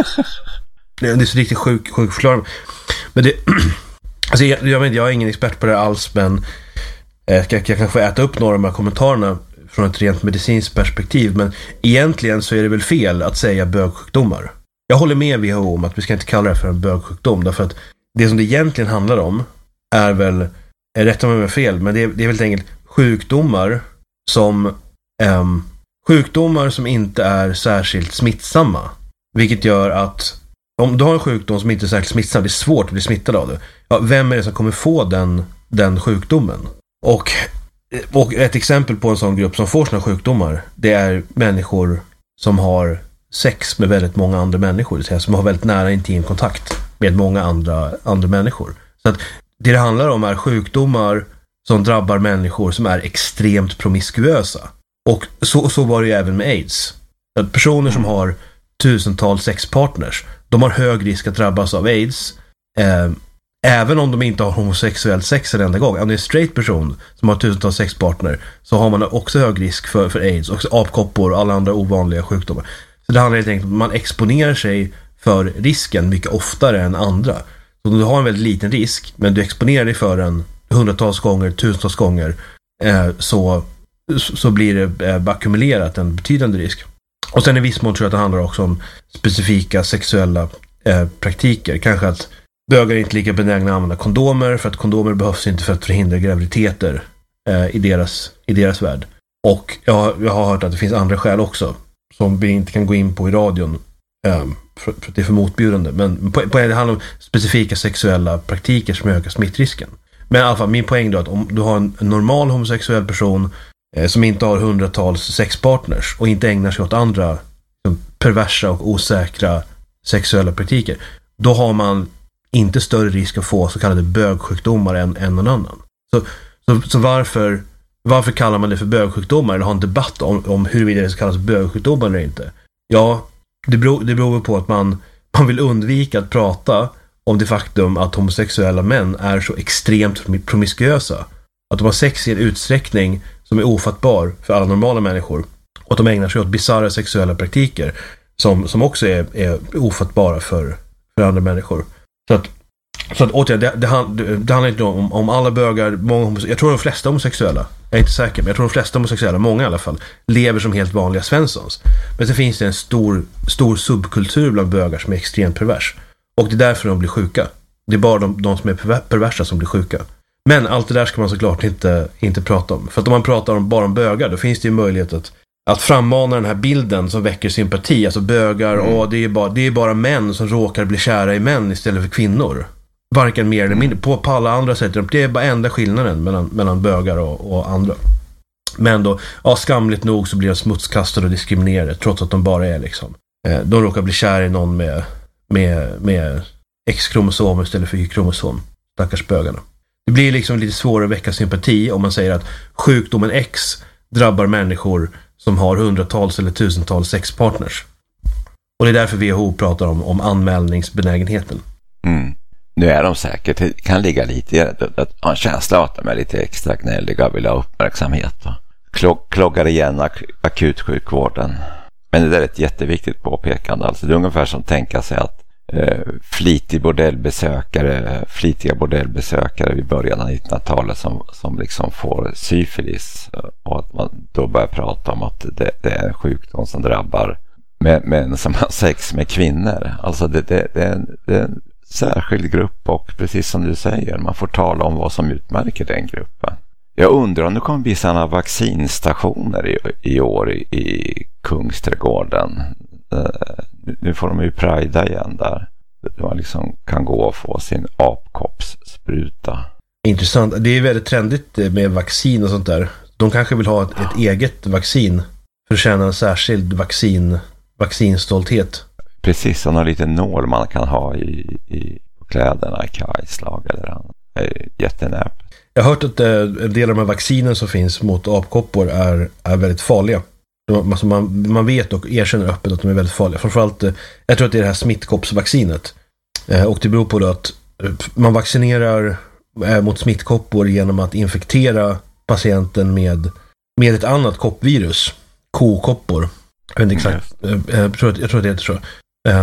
Det är så riktigt sjuk förklaring. Men det... Alltså jag är ingen expert på det alls, men jag kan få äta upp några av de här kommentarerna från ett rent medicinskt perspektiv. Men egentligen så är det väl fel att säga bögsjukdomar. Jag håller med WHO om att vi ska inte kalla det för en bögsjukdom, därför att det som det egentligen handlar om är väl, rätta mig med fel, men det är väldigt enkelt sjukdomar som inte är särskilt smittsamma. Vilket gör att om du har en sjukdom som inte är särskilt smittsam, det är svårt att bli smittad av det. Ja, vem är det som kommer få den sjukdomen? Och ett exempel på en sån grupp som får såna sjukdomar, det är människor som har sex med väldigt många andra människor, det vill säga som har väldigt nära intim kontakt med många andra människor. Så att det handlar om är sjukdomar som drabbar människor som är extremt promiskuösa. Och så var det ju även med AIDS. Att personer som har tusentals sexpartners, de har hög risk att drabbas av AIDS, även om de inte har homosexuellt sex en enda gång. Om det är en straight person som har tusentals sexpartner, så har man också hög risk för AIDS, också apkoppor och alla andra ovanliga sjukdomar. Så det handlar helt enkelt om att man exponerar sig för risken mycket oftare än andra. Så om du har en väldigt liten risk, men du exponerar dig för den hundratals gånger, tusentals gånger, så blir det ackumulerat en betydande risk. Och sen i viss mån tror jag att det handlar också om specifika sexuella praktiker. Kanske att bögar är inte lika benägna att använda kondomer, för att kondomer behövs inte för att förhindra graviditeter i deras värld. Och jag har hört att det finns andra skäl också som vi inte kan gå in på i radion för att det är för motbjudande. Men det handlar om specifika sexuella praktiker som ökar smittrisken. Men i alla fall, min poäng då är att om du har en normal homosexuell person som inte har hundratals sexpartners och inte ägnar sig åt andra perversa och osäkra sexuella praktiker, då har man inte större risk att få så kallade bögsjukdomar än någon annan. Så varför kallar man det för bögsjukdomar, eller har en debatt om huruvida det ska kallas bögsjukdomar eller inte? Ja, det beror på att man vill undvika att prata om det faktum att homosexuella män är så extremt promiskuösa. Att de har sex i en utsträckning som är ofattbar för alla normala människor. Och att de ägnar sig åt bizarra sexuella praktiker som också är ofattbara för andra människor. Så att återigen, det handlar inte om alla bögar, jag tror de flesta homosexuella, jag är inte säker, men jag tror de flesta homosexuella, många i alla fall, lever som helt vanliga svenssons. Men så finns det en stor subkultur bland bögar som är extremt pervers. Och det är därför de blir sjuka. Det är bara de som är perversa som blir sjuka. Men allt det där ska man såklart inte prata om. För att om man pratar bara om bögar, då finns det ju möjlighet att frammana den här bilden som väcker sympati. Alltså bögar, det är bara män som råkar bli kära i män istället för kvinnor. Varken mer eller mindre. På alla andra sätt. Det är bara enda skillnaden mellan bögar och andra. Men då, skamligt nog så blir de smutskastade och diskriminerade, trots att de bara är liksom. De råkar bli kära i någon med X-kromosom istället för Y-kromosom. Stackars bögarna. Det blir liksom lite svårare att väcka sympati om man säger att sjukdomen X drabbar människor som har hundratals eller tusentals sexpartners. Och det är därför WHO pratar om anmälningsbenägenheten. Nu är de säkert, det kan ligga lite i att ha en känsla att de är lite extra gnälliga och vill ha uppmärksamhet. Kloggar igen akutsjukvården. Men det där är ett jätteviktigt påpekande. Alltså det är ungefär som tänka sig att flitiga bordellbesökare vid början av 1900-talet som liksom får syfilis, och att man då börjar prata om att det är en sjukdom som drabbar män som har sex med kvinnor. Alltså det är en särskild grupp, och precis som du säger, man får tala om vad som utmärker den gruppen. Jag undrar om det kommer bli sådana vaccinstationer i år i Kungsträdgården. Nu får de ju prida igen där man liksom kan gå och få sin apkoppsspruta. Intressant. Det är väldigt trendigt med vaccin och sånt där. De kanske vill ha ett eget vaccin för att känna en särskild vaccinstolthet. Precis, som en liten nål man kan ha i kläderna, i kajslag eller annat. Jättenäpp. Jag har hört att en del av de här vaccinen som finns mot apkoppor är väldigt farliga. Alltså man vet och erkänner öppet att de är väldigt farliga. Framförallt, jag tror att det är det här smittkoppsvaccinet. Och det beror på då att man vaccinerar mot smittkoppor genom att infektera patienten med ett annat koppvirus. Kokoppor. Jag vet inte exakt. Jag tror att det heter så.